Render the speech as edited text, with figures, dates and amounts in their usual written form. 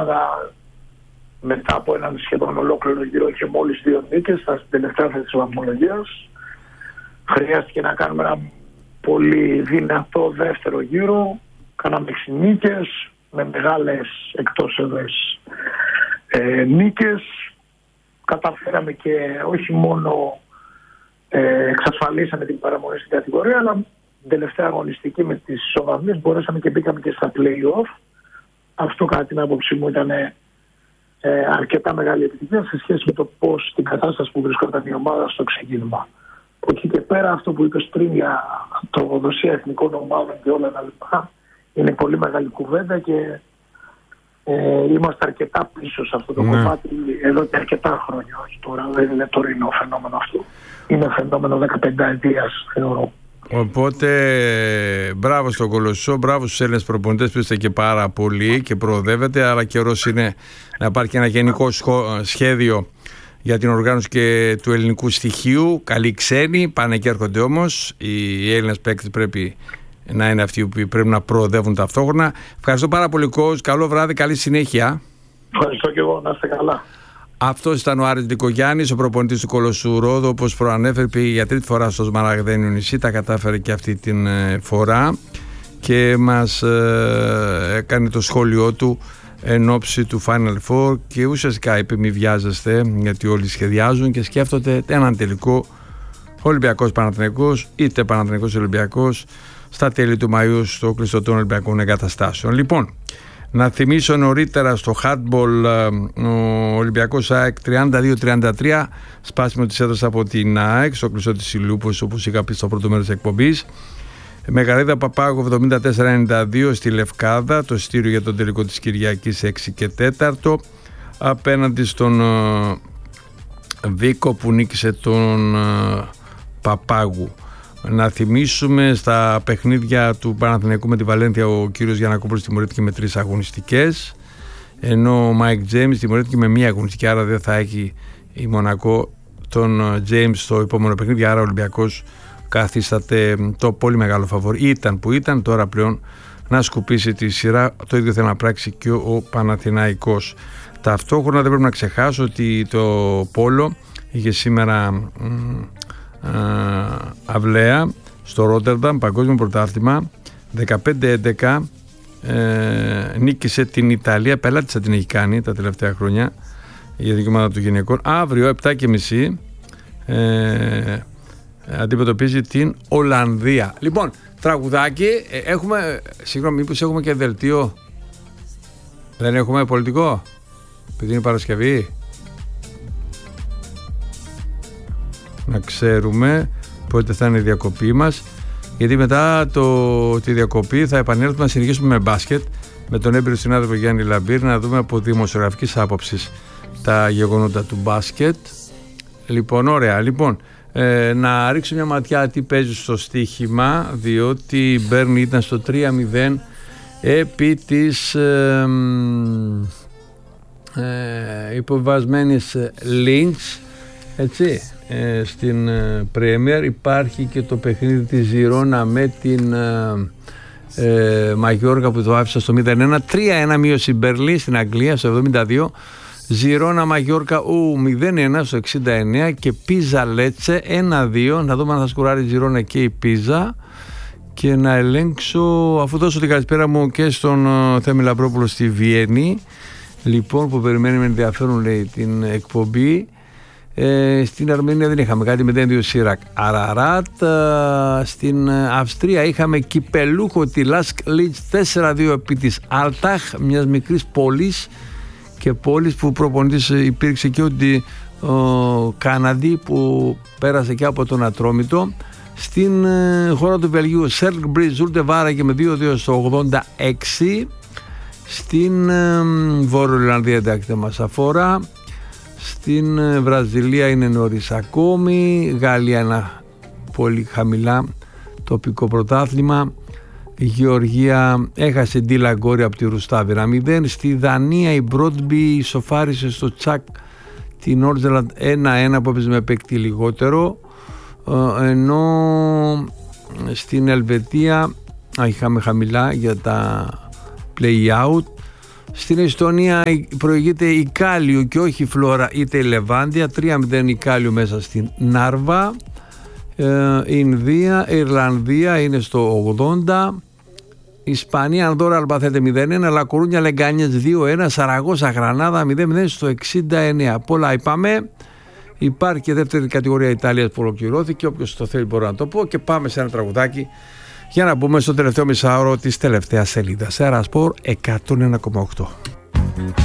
ομάδα μετά από έναν σχεδόν ολόκληρο γύρο είχε μόλις 2 νίκες, στα τελευταία θέση της βαθμολογίας. Χρειάστηκε να κάνουμε ένα πολύ δυνατό δεύτερο γύρο. Κάναμε 6 νίκες με μεγάλες εκτός έδρας νίκες. Καταφέραμε και όχι μόνο εξασφαλίσαμε την παραμονή στην κατηγορία, αλλά την τελευταία αγωνιστική με τις ισοβαθμίες μπορέσαμε και μπήκαμε και στα play-off. Αυτό κατά την άποψή μου ήταν αρκετά μεγάλη επιτυχία σε σχέση με το πώς την κατάσταση που βρισκόταν η ομάδα στο ξεκίνημα. Από εκεί και πέρα, αυτό που είπες πριν για τροφοδοσία εθνικών ομάδων και όλα τα λοιπά είναι πολύ μεγάλη κουβέντα και είμαστε αρκετά πίσω σε αυτό το κομμάτι εδώ και αρκετά χρόνια. Όχι τώρα, δεν είναι τωρινό φαινόμενο αυτό. Είναι φαινόμενο 15 ετίας, θεωρώ. Οπότε μπράβο στον Κολοσσό, μπράβο στους Έλληνες προπονητές που είστε και πάρα πολύ και προοδεύετε, αλλά καιρός είναι να υπάρχει ένα γενικό σχέδιο για την οργάνωση και του ελληνικού στοιχείου. Καλοί ξένοι πάνε και έρχονται, όμως οι Έλληνες παίκτες πρέπει να είναι αυτοί που πρέπει να προοδεύουν ταυτόχρονα. Ευχαριστώ πάρα πολύ, Κος. Καλό βράδυ, καλή συνέχεια. Ευχαριστώ και εγώ, να είστε καλά. Αυτός ήταν ο Άρης Νικογιάννης, ο προπονητής του Κολοσσού Ρόδου. Όπως προανέφερε, πήγε για τρίτη φορά στο Σμαραγδένιο νησί, τα κατάφερε και αυτή την φορά και μας έκανε το σχόλιο του εν ώψη του Final Four και ουσιαστικά είπε μη βιάζεστε, γιατί όλοι σχεδιάζουν και σκέφτονται έναν τελικό Ολυμπιακός Παναθηναϊκός, είτε Παναθηναϊκός Ολυμπιακός στα τέλη του Μαΐου στο κλειστό των Ολυμπιακών Εγκαταστάσεων. Λοιπόν, να θυμίσω νωρίτερα στο handball ο Ολυμπιακός ΑΕΚ 32-33, σπάσιμο της έδρας από την ΑΕΚ στο κλειστό της Ηλούπος, όπως είχα πει στο πρώτο μέρος της εκπομπής. Μεγαρίδα Παπάγου 74-92 στη Λευκάδα, το εισιτήριο για τον τελικό της Κυριακής 6 και 4, απέναντι στον Βίκο που νίκησε τον Παπάγου. Να θυμίσουμε στα παιχνίδια του Παναθηναϊκού με τη Βαλένθια ο κύριος Γιαννακόπουλος τιμωρήθηκε με 3 αγωνιστικές, ενώ ο Μάικ Τζέιμς τιμωρήθηκε με 1 αγωνιστική, άρα δεν θα έχει η Μονακό τον Τζέιμς στο επόμενο παιχνίδι, άρα ο Ολυμπιακός καθίσταται το πολύ μεγάλο φαβορί. Ήταν που ήταν, τώρα πλέον να σκουπίσει τη σειρά. Το ίδιο θέλει να πράξει και ο Παναθηναϊκός. Ταυτόχρονα δεν πρέπει να ξεχάσω ότι το Πόλο είχε σήμερα αυλαία στο Ρότερνταμ, παγκόσμιο πρωτάθλημα 15-11, νίκησε την Ιταλία, πελάτησα την έχει κάνει τα τελευταία χρόνια για την ομάδα του γυναικών. Αύριο 7:30 αντιμετωπίζει την Ολλανδία. Λοιπόν, τραγουδάκι έχουμε, συγγνώμη, μήπως έχουμε και δελτίο? Δεν έχουμε πολιτικό επειδή είναι Παρασκευή? Να ξέρουμε πότε θα είναι η διακοπή μας, γιατί μετά τη διακοπή θα επανέλθουμε να συνεχίσουμε με μπάσκετ με τον έμπειρο συνάδελφο Γιάννη Λαμπύρ, να δούμε από δημοσιογραφικής άποψης τα γεγονότα του μπάσκετ. Λοιπόν, ωραία. Λοιπόν, να ρίξω μια ματιά τι παίζει στο στοίχημα, διότι η Μπέρνη ήταν στο 3-0 επί της υποβασμένης Λίνξ, έτσι. Στην Πρέμιερ υπάρχει και το παιχνίδι της Ζιρόνα με την Μαγιόρκα που το άφησα στο 0-1. 3-1 μείωση Μπερλί στην Αγγλία στο 72. Ζιρόνα Μαγιόρκα 0-1 στο 69 και Πίζα Λέτσε 1-2. Να δούμε αν θα σκουράρει η Ζιρόνα και η Πίζα. Και να ελέγξω, αφού δώσω την καλησπέρα μου και στον Θέμη Λαμπρόπουλο στη Βιέννη, λοιπόν, που περιμένει με ενδιαφέρον, λέει, την εκπομπή. Στην Αρμενία δεν είχαμε κάτι, 0-2 Σίρακ Αραράτ. Στην Αυστρία είχαμε κυπελούχο τη Λάσκ Λίτς 4-2 επί της Άλταχ, μιας μικρής πόλης, και πόλης που προπονητής υπήρξε και ο Καναδί που πέρασε και από τον Ατρόμητο. Στην χώρα του Βελγίου Σέρκ Μπρι Ζούλτε και με 2-2 στο 86. Στην Βόρειο Ιρλανδία, εντάξει, δεν μας αφορά. Στην Βραζιλία είναι νωρίς ακόμη. Γαλλία ένα πολύ χαμηλά τοπικό πρωτάθλημα. Η Γεωργία έχασε Ντίλα Γκόρη από τη Ρουστάβη 1-0. Στη Δανία η Μπρόντμπι ισοφάρισε στο Τσακ την Όρτζελαντ 1-1 που έπαιζε με παίκτη λιγότερο, ενώ στην Ελβετία είχαμε χαμηλά για τα play-out. Στην Εστονία προηγείται η Κάλιο και όχι η Φλόρα είτε η Λεβάντια. 3-0 η Κάλιο μέσα στην Νάρβα. Ινδία, Ιρλανδία είναι στο 80. Ισπανία, Ανδόρα, Αλμπαθέτε 0-1. Λακορούνια, Λεγκάνιες 2-1. Σαραγώσα, Γρανάδα 0-0 στο 69. Πολλά είπαμε. Υπάρχει και δεύτερη κατηγορία Ιταλίας που ολοκληρώθηκε. Όποιος το θέλει μπορεί να το πω. Και πάμε σε ένα τραγουδάκι για να μπούμε στο τελευταίο μισάωρο της τελευταίας σελίδας. Σέρα Σπορ 101,8.